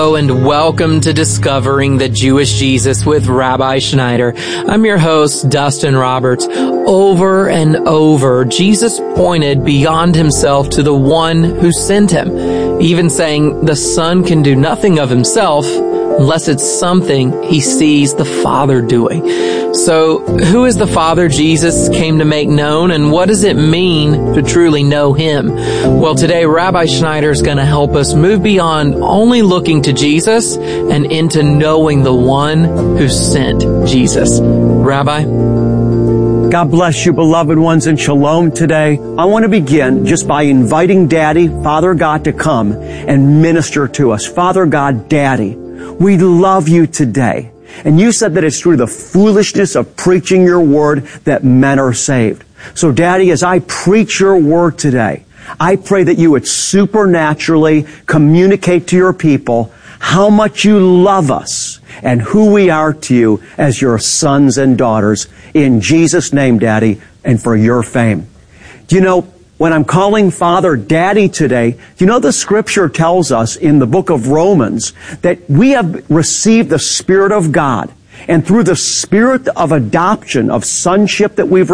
Hello and welcome to Discovering the Jewish Jesus with Rabbi Schneider. I'm your host, Dustin Roberts. Over and over, Jesus pointed beyond himself to the one who sent him, even saying the Son can do nothing of himself unless it's something he sees the Father doing. So, who is the Father Jesus came to make known, and what does it mean to truly know him? Well, today Rabbi Schneider is going to help us move beyond only looking to Jesus and into knowing the one who sent Jesus. Rabbi? God bless you, beloved ones, and shalom today. I want to begin just by inviting Daddy, Father God, to come and minister to us. Father God, Daddy, we love you today. And you said that it's through the foolishness of preaching your word that men are saved. So, Daddy, as I preach your word today, I pray that you would supernaturally communicate to your people how much you love us and who we are to you as your sons and daughters. In Jesus' name, Daddy, and for your fame. Do you know, when I'm calling Father Daddy today, you know the Scripture tells us in the book of Romans that we have received the Spirit of God. And through the Spirit of adoption, of sonship that we've